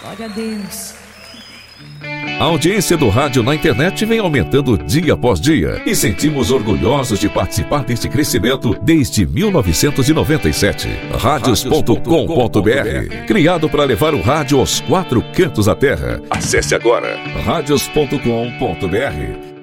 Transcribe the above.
Glória a Deus. A audiência do rádio na internet vem aumentando dia após dia e sentimos orgulhosos de participar deste crescimento desde 1997. Radios.com.br, criado para levar o rádio aos 4 cantos da terra. Acesse agora radios.com.br.